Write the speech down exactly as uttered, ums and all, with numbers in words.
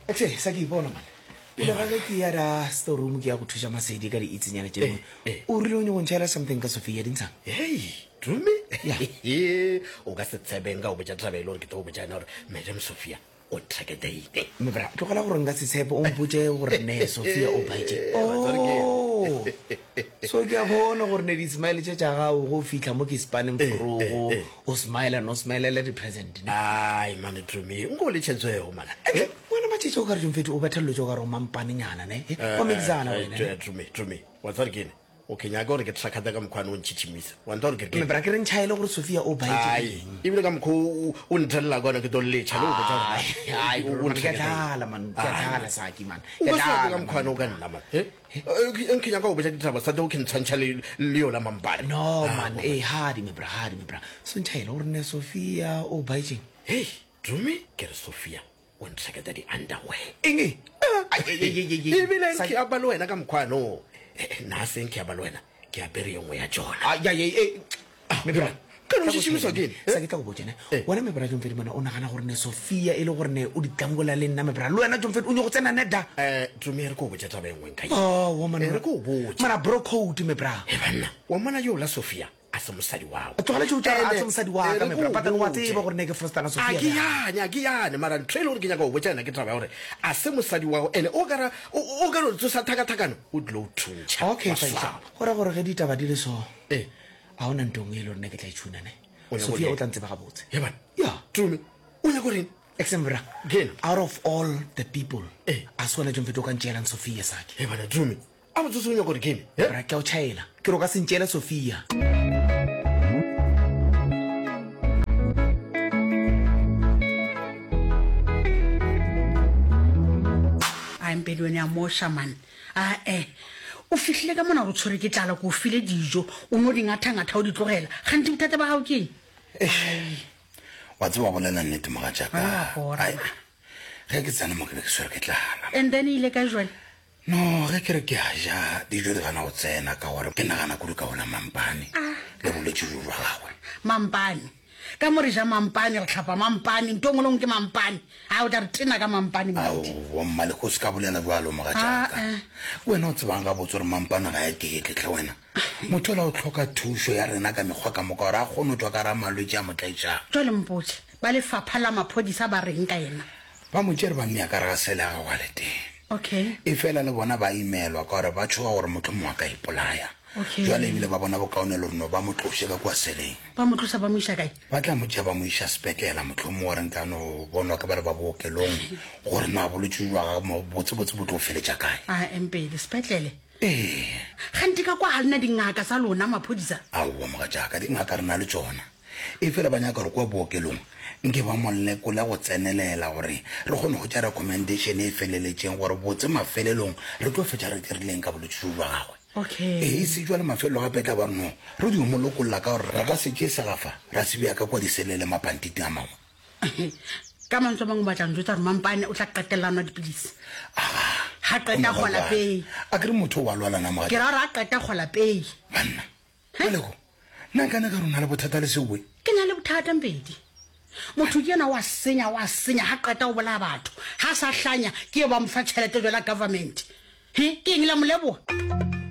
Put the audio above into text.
Actually, sa ke bona man. Ile ga ke ya ra storeroom ke ya go thusha masedi ka di itsinyana tšeno. O rile o nyo ntšhela something ka Sophia dintshang. Hey, Drumi. Yeah. O ka se tsebenga o betja thabelo ke to betja na gore Madam Sophia o treketei. Me bra, tlogela gore nka se tshepo o mpotse gore ne Sophia o baitse. Oh. So ke a bona gore ne di smile tša tša ga go fitla mo ke spaneng forogo o smile no smile le di present. Ai man Drumi, ngo le tshetseo man. Wena matšetše o ka re jomfeto o bethelelo ka gore o mampanenyana ne o mexana wena. Drumi, Drumi. Wa tsare ke ne. O ke nyaka gore ke tshakata ka mkhwana o ntšhitšhimisa wa nta gore ke me bra ke re ntšhaele gore Sophia o baitse ai ebile ka mkho o nthella gona ke to letša le o betša gore ai o ke tala man ke tala saki man ke tala ka mkhwana o ka nna man eh nke nyaka o betša ditaba sa tlo ke ntshantšha le le yona mampane no man eh hadi me bra hadi me bra so ntšhaele gore ne Sophia o baitse hey Drumi ke re Sophia o ntshaketa di underwear enge ebile ke a ba le wena ka mkhwana na se nke ya ba le wena ke apere yengwe ya jona ya ya eh me bra ka no tshimiso ke sa ke tla go botsene wena me bra jomfedi bona o nagana gore ne Sophia ile gore ne o ditlangola le nna me bra le wena jomfedi o nyo go tsena neda eh Drumi re go botsa taba engwe nka oh woman re go botsa mara bro code me bra e bana wa mona yo la Sophia a se mosadi wao tlogela tšo tša a se mosadi wa ka me bra patana wa tseba gore ne ke frustana Sophia a ke yana ke yana mara ntrelo gore ke nyaka go botsa nna ke taba gore a se mosadi wao ene o gara o gara o tsosa thakathakano o dlo thuntsha okay fine gore gore ge ditaba di le so eh a ona ntong e le rone ke tla itshuna ne Sophia o tla ntse ba ga botse ye bana ya Drumi o nya gore exembra out of all the people eh a sona jomfeto ka ntšeelang Sophia sake ye bana Drumi a botsotso o nya gore ke ene bra ke o tšhaela ke ro ka se ntšeela Sophia Pedone ya mosha man ah eh o fihlile ka mona go tshwere ke tlala go file dijo o no dingatha ngatha o di tlogela ga ntse bothata ba gago ke eh wa tswa bolela nnete moga jaka ai ge ke tsana mo ke ke swere ke tlala and then ile ka jwale no ge ke re ke a ja dijo di gana go tsena ka gore ke nagana go ka bona mampane le go le tšuru ba gagwe mampane ka mo re ja mampane re tlhapa mampane ntong ngolong ke mampane a o tla re tena ka mampane ao wa mmale go se ka bolela bjalo moga jaka wena o tsebang ga botse gore mampane ga e ke ke tle wena motho la o tlhoka thuso ya rena ka mekgwa ka moka gore a kgone tswa ka ra malwetse a motlaitšang jwale mpotse ba lefapha la maphodisa ba reng ka ena ba motšere ba mmea ka re ga sele ga wa le teng okay e fela le bona ba imelwa ka gore ba tshoga gore motho mongwe a ka ipolaya jwale ebile ba bona bokaone le reno ba mo tlose ka kwa seleng ba mo tlosa ba mo isa kae ba tla mo tšea ba mo isa sepekela motlho mo gore nkano bonwa ka ba le ba bookelong gore na bolwetse jwa botsebotse bo tlo feletša kae a empele sepetlele ee gante ka kwa ga lena dingaka sa lona maphodisa aowa moga jaaka dingaka re na le tsona e fela ba nyaka gore kwa bookelong nke ba molekole go tsenelela gore re kgone go tša recommendation e feleletseng gore botse mafelelong re tlo fetša re dirileng ka bolwetse jwa gagwe okay eh se jwa le mafelo ga petla ba no re di mo lokolla ka gore ra ka se ke se gafa ra se bia ka kwa di selele mapantiti a mangwe ka mantso bang ba tlang jotsa re mampane o tla qetellana dipilisi ha qeta go la pei a ke re motho wa lwala na ma ke ra ra qeta go la pei banna le go nna kana ka rona le bothata le sewe ke na le bothata mbedi motho ke yena wa senya wa senya ha qeta o bola batho ha sa hlanya ke ba mfa tšhelete jela government he ke eng la molebo